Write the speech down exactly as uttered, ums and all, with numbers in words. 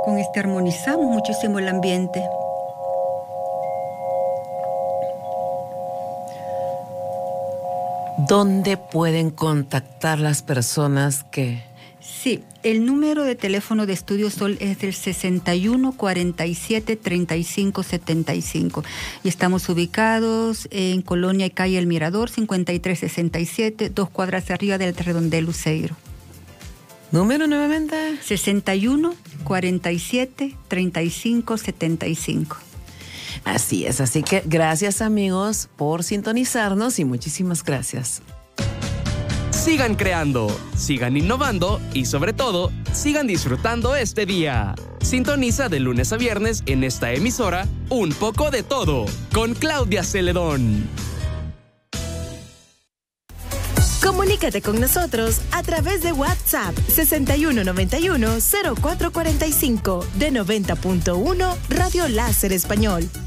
Con este armonizamos muchísimo el ambiente. ¿Dónde pueden contactar las personas que...? Sí, el número de teléfono de Estudio Sol es el sesenta y uno cuarenta y siete treinta y cinco setenta y cinco y estamos ubicados en Colonia y Calle El Mirador, cincuenta y tres sesenta y siete, dos cuadras arriba del Redondel Luceiro. ¿Número nuevamente? sesenta y uno cuarenta y siete treinta y cinco setenta y cinco. Así es, así que gracias amigos por sintonizarnos y muchísimas gracias. Sigan creando, sigan innovando y sobre todo, sigan disfrutando este día. Sintoniza de lunes a viernes en esta emisora Un Poco de Todo con Claudia Celedón. Comunícate con nosotros a través de WhatsApp sesenta y uno noventa y uno cero cuatro cuarenta y cinco de noventa punto uno Radio Láser Español.